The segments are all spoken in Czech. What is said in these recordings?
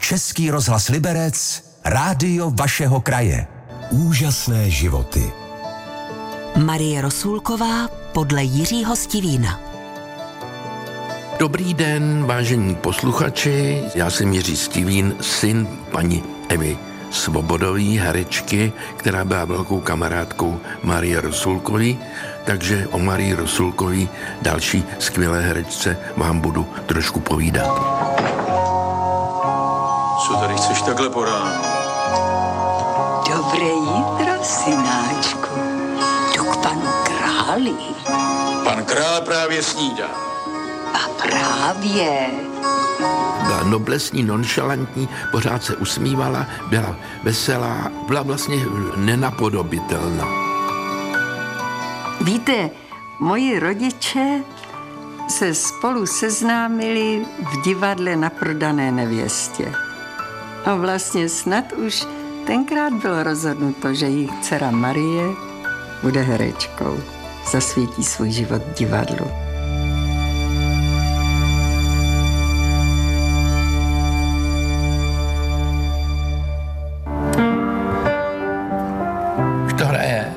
Český rozhlas Liberec, rádio vašeho kraje. Úžasné životy. Marie Rosulková podle Jiřího Stivína. Dobrý den, vážení posluchači, já jsem Jiří Stivín, syn paní Evy Svobodové, herečky, která byla velkou kamarádkou Marie Rosulkové, takže o Marii Rosulkové, další skvělé herečce, vám budu trošku povídat. Co tady chceš takhle po ránu? Dobré jítro, synáčku. Jdu k panu králi. Pan král právě snídá. A právě. Byla noblesní, nonšalantní, pořád se usmívala, byla veselá, byla vlastně nenapodobitelná. Víte, moji rodiče se spolu seznámili v divadle Na prodané nevěstě. A vlastně snad už tenkrát bylo rozhodnuto, že jejich dcera Marie bude herečkou. Zasvětí svůj život divadlu. Už to hraje.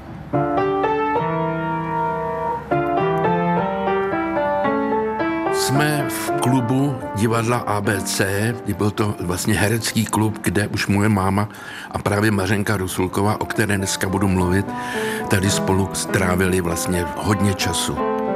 Jsme v klubu divadla ABC, kdy byl to vlastně herecký klub, kde už moje máma a právě Mařenka Rosulková, o které dneska budu mluvit, tady spolu strávili vlastně hodně času.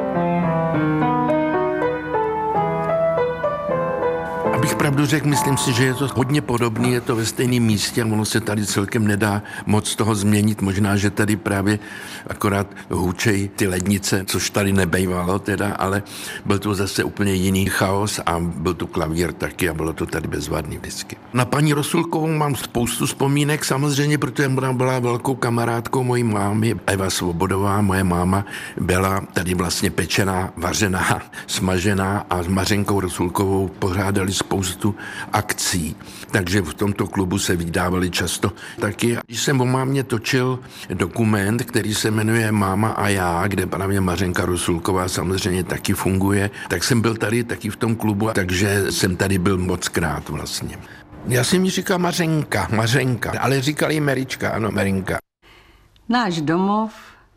Abych pravdu řekl, myslím si, že je to hodně podobný, je to ve stejném místě a ono se tady celkem nedá moc toho změnit. Možná, že tady právě akorát hůčej ty lednice, což tady nebejvalo teda, ale byl to zase úplně jiný chaos a byl tu klavír taky a bylo to tady bezvadný vždycky. Na paní Rosulkovou mám spoustu vzpomínek samozřejmě, protože ona byla velkou kamarádkou mojí mámy. Eva Svobodová, moje máma, byla tady vlastně pečená, vařená, smažená a s Mařenkou Rosulkovou pořádali spoustu akcí, takže v tomto klubu se vydávali často taky. Když jsem o mámě točil dokument, který se jmenuje Máma a já, kde právě Mařenka Rosulková samozřejmě taky funguje, tak jsem byl tady taky v tom klubu, takže jsem tady byl mockrát vlastně. Já jsem jí říkal Mařenka, ale říkali Merička, ano, Merinka. Náš domov,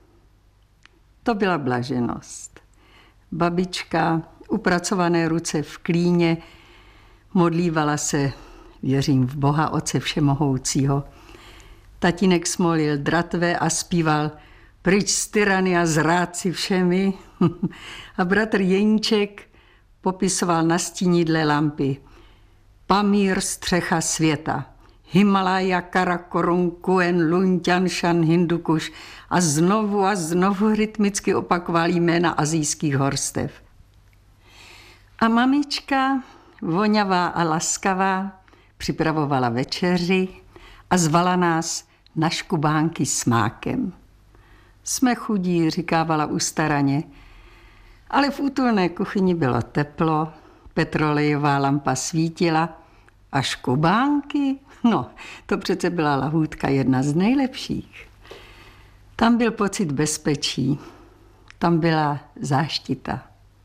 to byla blaženost. Babička, upracované ruce v klíně, modlívala se, věřím v Boha Otce Všemohoucího. Tatínek smolil dratve a zpíval Pryč z tyrany a zrádci všemi. A bratr Jeníček popisoval na stínidle lampy Pamír, střecha světa, Himalaya, Karakorum, Kuen, Lunťanshan, Hindukuš a znovu rytmicky opakoval jména asijských horstev. A mamička, voňavá a laskavá, připravovala večeři a zvala nás na škubánky s mákem. Jsme chudí, říkávala ustaraně, ale v útulné kuchyni bylo teplo, petrolejová lampa svítila a škubánky, no, to přece byla lahůdka jedna z nejlepších. Tam byl pocit bezpečí, tam byla záštita.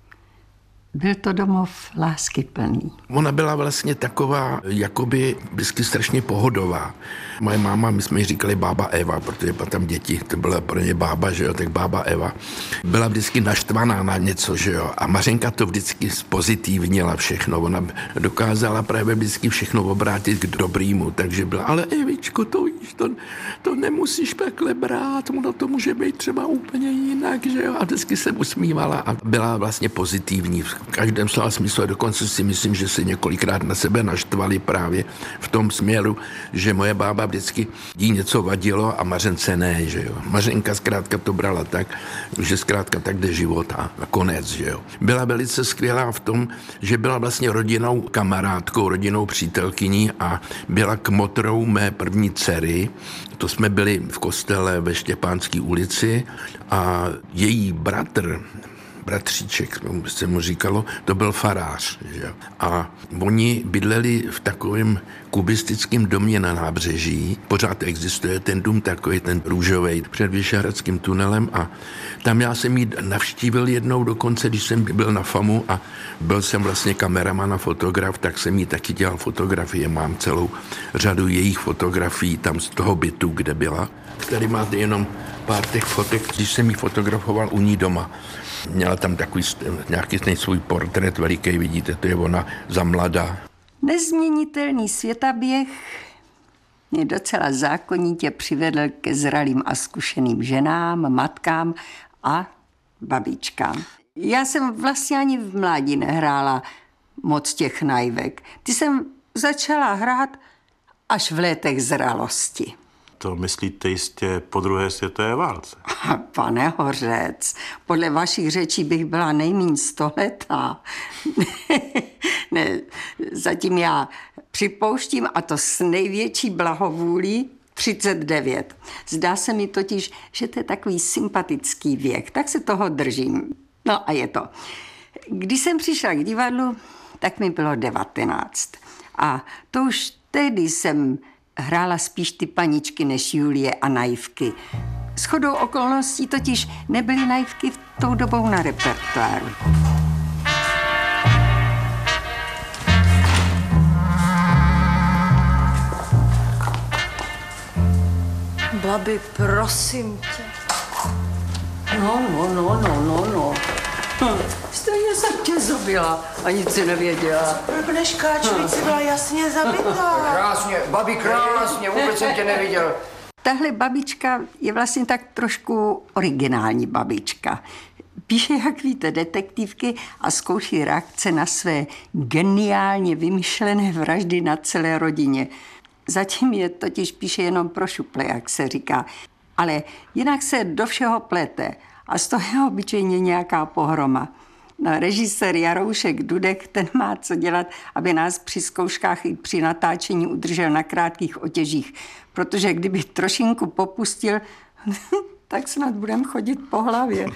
Byl to domov láskyplný. Ona byla vlastně taková, jakoby vždycky strašně pohodová. Moje máma, my jsme jí říkali bába Eva, protože tam děti, to byla pro ně bába, že jo, tak bába Eva. Byla vždycky naštvaná na něco, že jo, a Mařenka to vždycky pozitivnila všechno. Ona dokázala právě vždycky všechno obrátit k dobrýmu, takže byla, ale Evičko, to víš, to nemusíš takhle brát, ono to může být třeba úplně jinak, že jo, a vždycky se usmívala a byla vlastně pozitivní v každém slova smyslu, a dokonce si myslím, že se několikrát na sebe naštvali právě v tom směru, že moje bába vždycky jí něco vadilo a Mařence ne, že jo. Mařenka zkrátka to brala tak, že zkrátka tak jde život a konec, že jo. Byla velice skvělá v tom, že byla vlastně rodinnou kamarádkou, rodinnou přítelkyní a byla kmotrou mé první dcery. To jsme byli v kostele ve Štěpánské ulici a její bratr bratříček, se mu říkalo, to byl farář. Že? A oni bydleli v takovém kubistickém domě na nábřeží. Pořád existuje ten dům takový, ten růžovej, před Vyšehradským tunelem a tam já jsem jí navštívil jednou dokonce, když jsem byl na FAMu a byl jsem vlastně kameraman a fotograf, tak jsem jí taky dělal fotografie. Mám celou řadu jejich fotografií tam z toho bytu, kde byla. Tady máte jenom pár těch fotek, když jsem jí fotografoval u ní doma. Měla tam takový nějaký svůj portrét veliký, vidíte, to je ona za mladá. Nezměnitelný světaběh mě docela zákonitě přivedl ke zralým a zkušeným ženám, matkám a babičkám. Já jsem vlastně ani v mládí nehrála moc těch naivek. Ty jsem začala hrát až v letech zralosti. To myslíte jistě po druhé světové válce? Pane Hořec, podle vašich řečí bych byla nejméně 100letá. Ne, zatím já připouštím, a to s největší blahovůlí, 39. Zdá se mi totiž, že to je takový sympatický věk, tak se toho držím. No a je to. Když jsem přišla k divadlu, tak mi bylo 19. A to už tehdy jsem hrála spíš ty paničky než Julie a naivky. Shodou okolností totiž nebyly naivky v tou dobou na repertoáru. Babi, prosím tě. No. Stejně jsem tě zabila a nic si nevěděla. Neškáč, si byla jasně zabitá. Krásně, babi, krásně, vůbec jsem tě neviděl. Tahle babička je vlastně tak trošku originální babička. Píše, jak víte, detektivky a zkouší reakce na své geniálně vymyšlené vraždy na celé rodině. Zatím je totiž píše jenom pro šuple, jak se říká. Ale jinak se do všeho plete a z toho je obyčejně nějaká pohroma. No, režisér Jaroušek Dudek, ten má co dělat, aby nás při zkouškách i při natáčení udržel na krátkých otěžích. Protože kdyby trošinku popustil, tak snad budeme chodit po hlavě.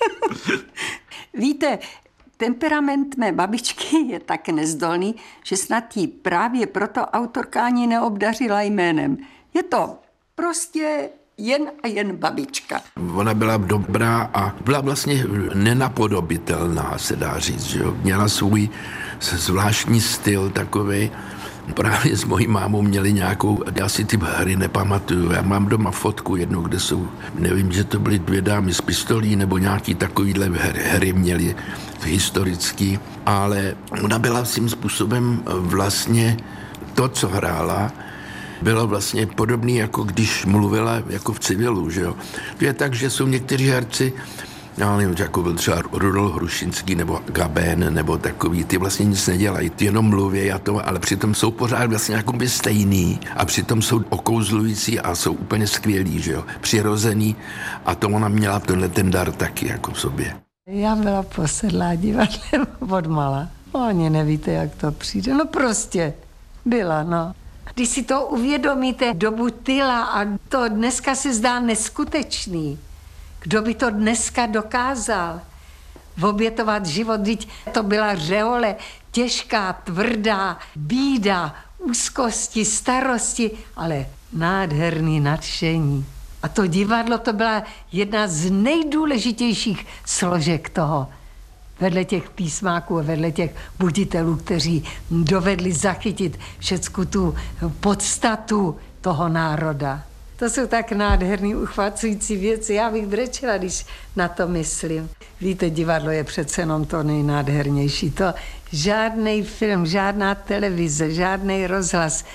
Víte, temperament mé babičky je tak nezdolný, že snad jí právě proto autorka ani neobdařila jménem. Je to prostě jen a jen babička. Ona byla dobrá a byla vlastně nenapodobitelná, se dá říct. Že jo? Měla svůj zvláštní styl takovej. Právě s mojí mámou měli nějakou, já si ty hry nepamatuju. Já mám doma fotku jednu, kde jsou, nevím, že to byly 2 dámy s pistolí nebo nějaký takovýhle hry měli historický, ale ona byla svým způsobem vlastně to, co hrála, bylo vlastně podobný, jako když mluvila jako v civilu, že jo. To je tak, že jsou někteří herci, já nevím, jako byl třeba Rudolf Hrušinský nebo Gabén nebo takový, ty vlastně nic nedělají, ty jenom mluví a to, ale přitom jsou pořád vlastně jakoby stejný a přitom jsou okouzlující a jsou úplně skvělí, že jo, přirozený a to ona měla tenhle ten dar taky jako v sobě. Já byla posedlá divadlem odmala. Oni nevíte, jak to přijde. No prostě byla, no. Když si to uvědomíte, dobu Tyla a to dneska se zdá neskutečný. Kdo by to dneska dokázal? Obětovat život, vždyť to byla řehole, těžká, tvrdá, bída, úzkosti, starosti, ale nádherný nadšení. A to divadlo, to byla jedna z nejdůležitějších složek toho. Vedle těch písmáků a vedle těch buditelů, kteří dovedli zachytit všecku tu podstatu toho národa. To jsou tak nádherný, uchvacující věci. Já bych brečela, když na to myslím. Víte, divadlo je přece jenom to nejnádhernější. To žádný film, žádná televize, žádný rozhlas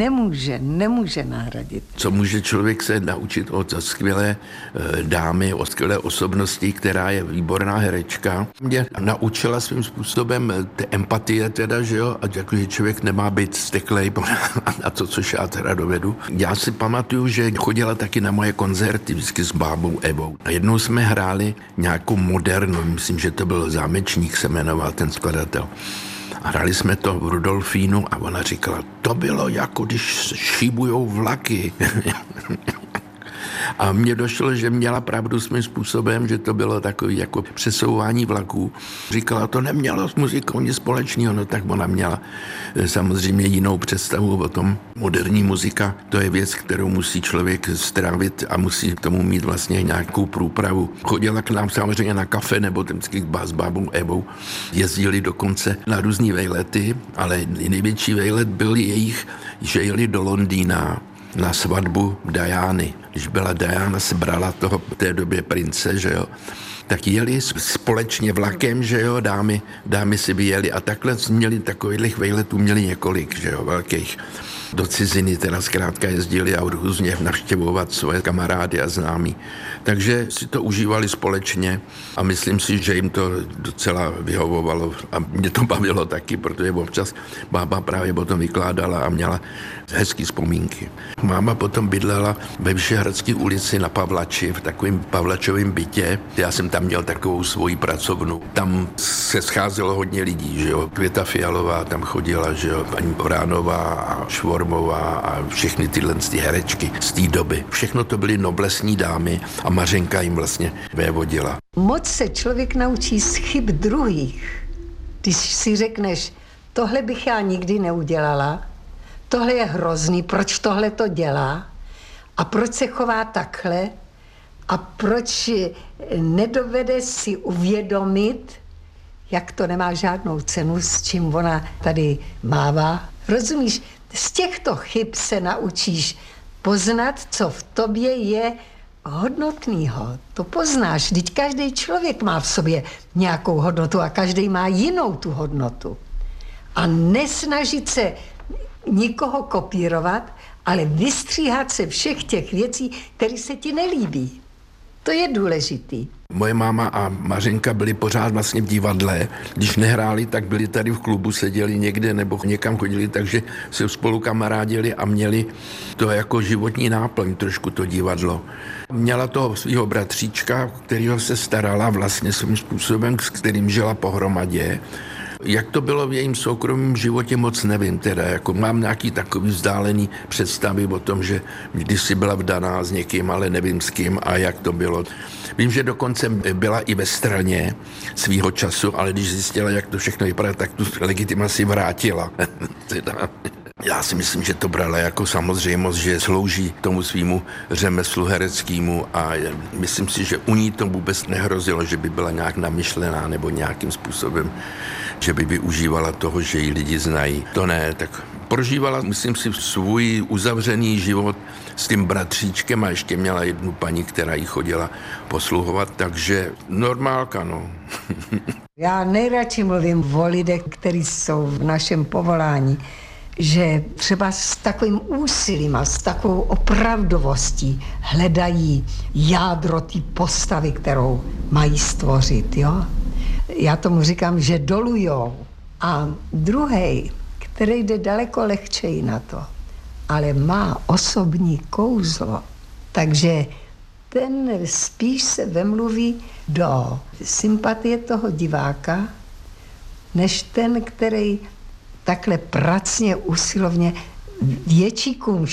nemůže nahradit. Co může člověk se naučit od skvělé dámy, od skvělé osobnosti, která je výborná herečka. Mě naučila svým způsobem empatie teda, že jo, a jakože člověk nemá být steklej na to, což já teda dovedu. Já si pamatuju, že chodila taky na moje koncerty vždycky s bábou Evou. A jednou jsme hráli nějakou modernu, myslím, že to byl Zámečník, se jmenoval ten skladatel. A hráli jsme to v Rudolfínu a ona říkala, to bylo jako když šíbujou vlaky. A mně došlo, že měla pravdu svým způsobem, že to bylo takové jako přesouvání vlaků. Říkala, to nemělo s muzikou nic společného, no tak ona měla samozřejmě jinou představu o tom. Moderní muzika, to je věc, kterou musí člověk strávit a musí k tomu mít vlastně nějakou průpravu. Chodila k nám samozřejmě na kafe nebo vždycky s bábou Evou. Jezdili dokonce na různý vejlety, ale největší vejlet byl jejich, že jeli do Londýna na svatbu Diany. Když byla Diana, se brala toho v té době prince, že jo, tak jeli společně vlakem, že jo, dámy si vyjeli a takhle měli takových vejletů, měli několik, že jo, velkých. Do ciziny teda zkrátka jezdili a různě navštěvovat svoje kamarády a známí. Takže si to užívali společně a myslím si, že jim to docela vyhovovalo a mě to bavilo taky, protože občas bába právě potom vykládala a měla hezký vzpomínky. Máma potom bydlela ve Vyšehradské ulici na Pavlači, v takovém pavlačovém bytě. Já jsem tam měl takovou svoji pracovnu. Tam se scházelo hodně lidí, že jo. Květa Fialová tam chodila, že jo, paní Boránová a Švormová a všechny tyhle herečky z té doby. Všechno to byly noblesní dámy a Mařenka jim vlastně vévodila. Moc se člověk naučí z chyb druhých. Když si řekneš, tohle bych já nikdy neudělala, tohle je hrozný, proč tohle to dělá a proč se chová takhle a proč nedovede si uvědomit, jak to nemá žádnou cenu, s čím ona tady mává. Rozumíš, z těchto chyb se naučíš poznat, co v tobě je hodnotného. To poznáš, vždyť každý člověk má v sobě nějakou hodnotu a každý má jinou tu hodnotu. A nesnažit se nikoho kopírovat, ale vystříhat se všech těch věcí, které se ti nelíbí. To je důležitý. Moje máma a Mařenka byli pořád vlastně v divadle. Když nehráli, tak byli tady v klubu, seděli někde nebo někam chodili, takže se spolu kamarádili a měli to jako životní náplň, trošku to divadlo. Měla toho svého bratříčka, kterýho se starala vlastně svým způsobem, s kterým žila pohromadě. Jak to bylo v jejím soukromém životě, moc nevím teda, jako mám nějaký takový vzdálený představy o tom, že když si byla vdaná s někým, ale nevím s kým a jak to bylo. Vím, že dokonce byla i ve straně svýho času, ale když zjistila, jak to všechno vypadá, tak tu legitimaci vrátila. Já si myslím, že to brala jako samozřejmost, že slouží tomu svýmu řemeslu hereckému a myslím si, že u ní to vůbec nehrozilo, že by byla nějak namyšlená nebo nějakým způsobem, že by využívala toho, že ji lidi znají. To ne, tak prožívala, myslím si, svůj uzavřený život s tím bratříčkem a ještě měla jednu paní, která jí chodila posluhovat, takže normálka, no. Já nejradši mluvím o lidech, kteří jsou v našem povolání, že třeba s takovým úsilím a s takovou opravdovostí hledají jádro té postavy, kterou mají stvořit, jo. Já tomu říkám, že dolujou. A druhej, který jde daleko lehčeji na to, ale má osobní kouzlo, takže ten spíš se vemluví do sympatie toho diváka, než ten, který takhle pracně, usilovně větší kůň